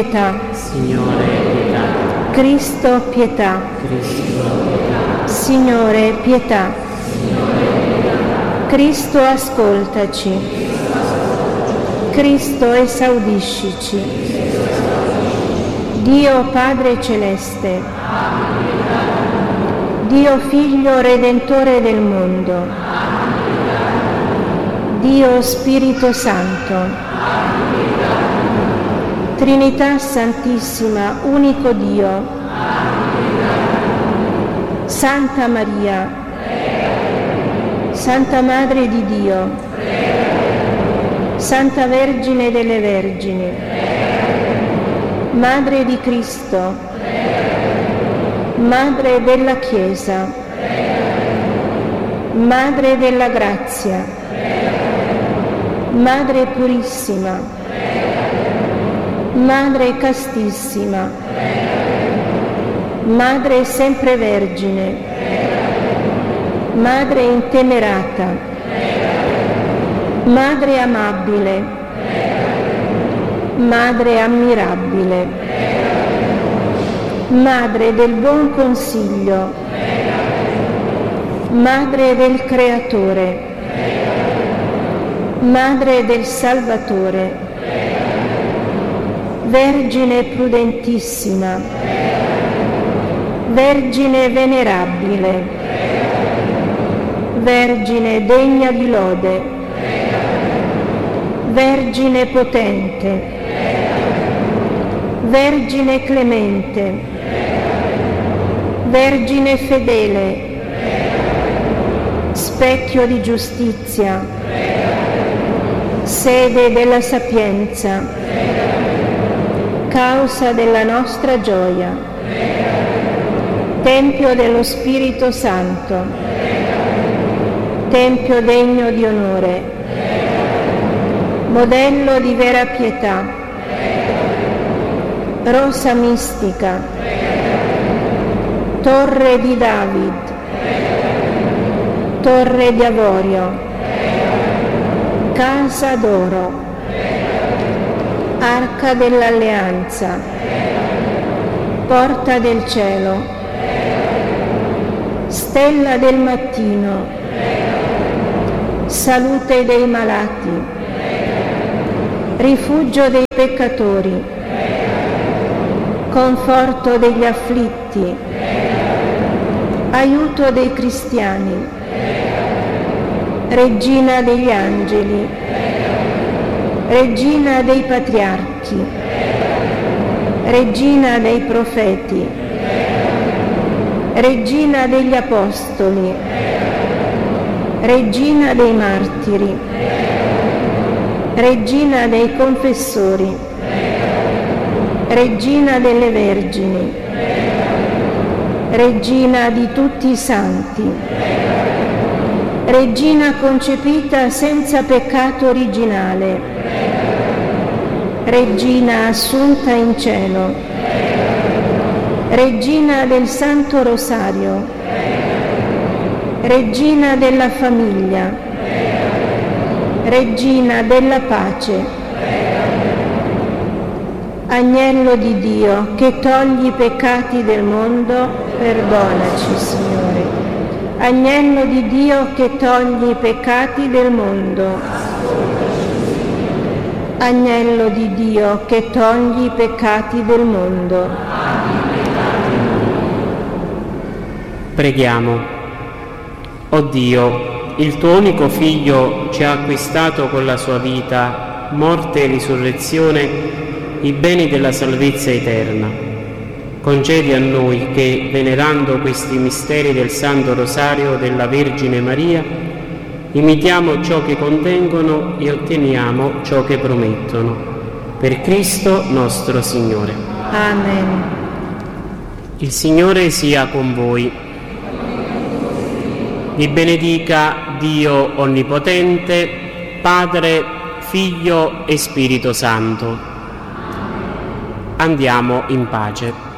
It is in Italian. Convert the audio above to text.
pietà. Signore, pietà. Cristo, pietà. Cristo, pietà. Signore, pietà. Signore, pietà. Cristo, ascoltaci. Cristo, esaudiscici. Dio Padre Celeste, Dio Figlio Redentore del mondo, Dio Spirito Santo, Trinità Santissima, unico Dio, Santa Maria, Santa Madre di Dio, Santa Vergine delle Vergini, Madre di Cristo, Madre della Chiesa, Madre della Grazia, Madre Purissima, Madre Castissima, Madre Sempre Vergine, Madre Intemerata, Madre Amabile, Madre Ammirabile, Madre del Buon Consiglio, Madre del Creatore, Madre del Salvatore, Vergine prudentissima, Vergine venerabile, Vergine degna di lode, Vergine potente, Vergine clemente, Vergine fedele, specchio di giustizia, sede della sapienza, causa della nostra gioia, Tempio dello Spirito Santo, Tempio degno di onore, modello di vera pietà, rosa mistica, torre di David, torre di avorio, casa d'oro, arca dell'alleanza, porta del cielo, stella del mattino, salute dei malati, rifugio dei peccatori, conforto degli afflitti, aiuto dei cristiani, regina degli angeli, regina dei patriarchi, regina dei profeti, regina degli apostoli, regina dei martiri, regina dei confessori, regina delle vergini, regina di tutti i santi, regina concepita senza peccato originale, regina assunta in cielo, regina del Santo Rosario, regina della famiglia, regina della pace, Agnello di Dio che togli i peccati del mondo, perdonaci, Signore. Agnello di Dio che togli i peccati del mondo. Agnello di Dio che togli i peccati del mondo. Preghiamo. O Dio, il tuo unico Figlio ci ha acquistato con la sua vita, morte e risurrezione, i beni della salvezza eterna. Concedi a noi che, venerando questi misteri del Santo Rosario della Vergine Maria, imitiamo ciò che contengono e otteniamo ciò che promettono. Per Cristo nostro Signore. Amen. Il Signore sia con voi. Vi benedica Dio Onnipotente, Padre, Figlio e Spirito Santo. Andiamo in pace.